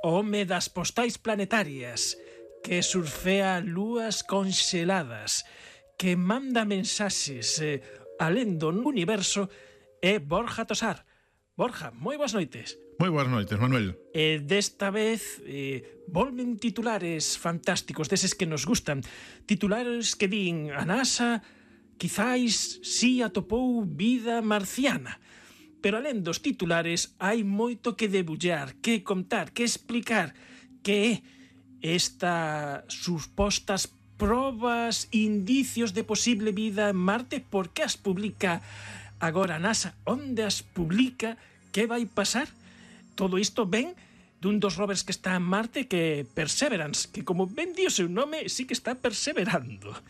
home das postais planetarias, que surfea lúas conxeladas, que manda mensaxes alén do universo, é Borja Tosar. Borja, moi boas noites. Moi boas noites, Manuel. Desta vez volven titulares fantásticos, deses que nos gustan. Titulares que din a NASA quizáis si atopou vida marciana. Pero alén dos titulares hai moito que debullar, que contar, que explicar que é estas supostas probas, indicios de posible vida en Marte. Por que as publica agora a NASA? Onde as publica? Que vai pasar? Todo isto ven dun dos rovers que está en Marte, que Perseverance, que como ben di o seu nome, sí que está perseverando.